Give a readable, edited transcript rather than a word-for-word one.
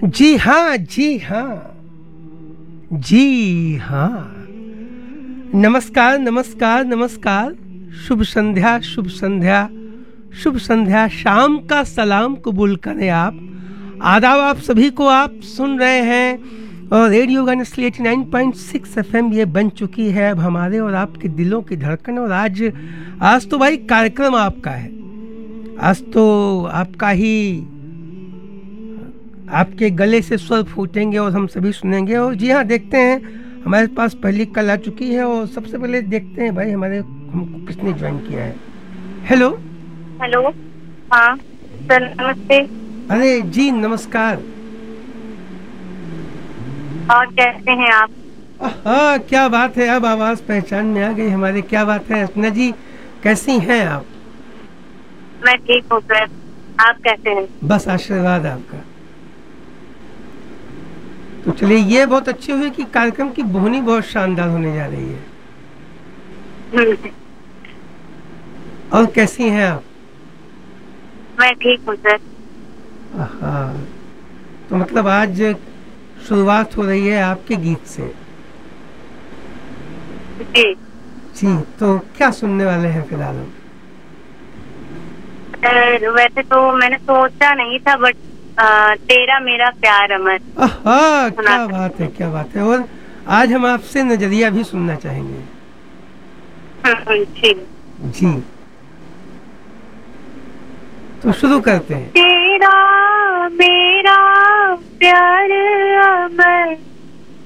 जी हाँ, जी हाँ, जी हाँ। नमस्कार, नमस्कार, नमस्कार। शुभ संध्या, शुभ संध्या, शुभ संध्या। शाम का सलाम कबूल करें आप। आदाब आप सभी को। आप सुन रहे हैं और रेडियो गणेशली 89.6 FM ये बन चुकी है अब हमारे और आपके दिलों की धड़कन। और आज तो भाई कार्यक्रम आपका है। आज तो आपका ही, आपके गले से स्वर फूटेंगे और हम सभी सुनेंगे। और जी हाँ, देखते हैं हमारे पास पहली कल आ चुकी है और सबसे पहले देखते हैं भाई हमारे हमको किसने ज्वाइन किया है। Hello hello. हाँ सर, नमस्ते। अरे जी नमस्कार। और कैसे हैं आप? हाँ, क्या बात है, अब आवाज़ पहचान में आ गई हमारे। क्या बात है अर्चना जी, कैसी हैं आप? मैं ठीक हूँ सर, आप कैसे हैं? बस आशीर्वाद आपका। तो चलिए, ये बहुत अच्छी हुई कि कार्यक्रम की बोहनी बहुत शानदार होने जा रही है। और कैसी हैं आप? मैं ठीक हूँ सर। हाँ, तो मतलब आज शुरुआत हो रही है आपके गीत से। जी जी, तो क्या सुनने वाले हैं फिलहाल हम? सर, वैसे तो मैंने सोचा नहीं था, बट तेरा मेरा प्यार अमर सुना क्या था। बात है, क्या बात है। और आज हम आपसे नजरिया भी सुनना चाहेंगे। जी। जी, तो शुरू करते हैं। तेरा मेरा प्यार अमर